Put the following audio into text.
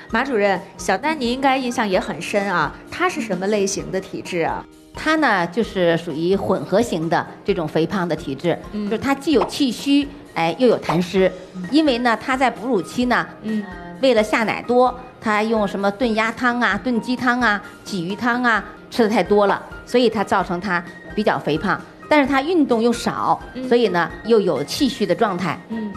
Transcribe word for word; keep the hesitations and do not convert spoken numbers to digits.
马主任，小丹你应该印象也很深啊，他是什么类型的体质啊？ 他呢就是属于混合型的这种肥胖的体质，嗯、就是他既有气虚，哎，又有痰湿。因为呢，他在哺乳期呢，嗯，为了下奶多，他用什么炖鸭汤啊、炖鸡汤啊、鲫鱼汤啊吃的太多了，所以他造成他比较肥胖。但是他运动又少，所以呢又有气虚的状态。嗯。